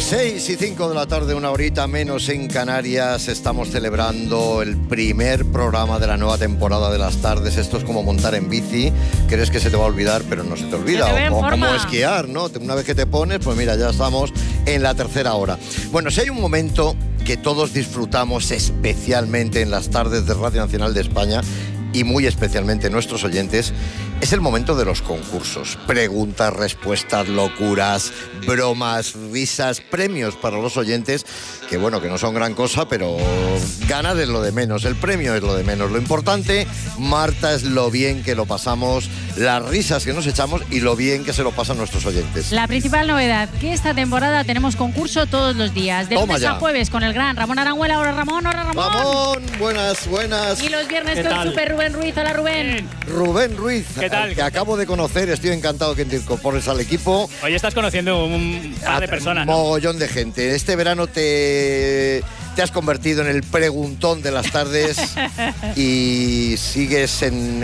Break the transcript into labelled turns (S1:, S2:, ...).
S1: 6:05 de la tarde, una horita menos en Canarias. Estamos celebrando el primer programa de la nueva temporada de las tardes. Esto es como montar en bici. Crees que se te va a olvidar, pero no se te olvida. O como esquiar, ¿no? Una vez que te pones, pues mira, ya estamos en la tercera hora. Bueno, si hay un momento que todos disfrutamos especialmente en las tardes de Radio Nacional de España, y muy especialmente nuestros oyentes, es el momento de los concursos. Preguntas, respuestas, locuras, bromas, risas, premios para los oyentes, que bueno, que no son gran cosa, pero ganar es lo de menos, el premio es lo de menos. Lo importante, Marta, es lo bien que lo pasamos, las risas que nos echamos y lo bien que se lo pasan nuestros oyentes.
S2: La principal novedad, que esta temporada tenemos concurso todos los días, de lunes a jueves, con el gran Ramón Arangüela. Hola Ramón, hola Ramón.
S1: Ramón, buenas, buenas.
S2: Y los viernes con el super Rubén Ruiz. Hola Rubén.
S1: Rubén Ruiz,
S3: ¿qué tal?
S1: Que acabo de conocer, estoy encantado que te incorpores al equipo.
S3: Hoy estás conociendo un par de personas, ¿no?
S1: Mogollón de gente. Este verano te has convertido en el preguntón de las tardes y sigues en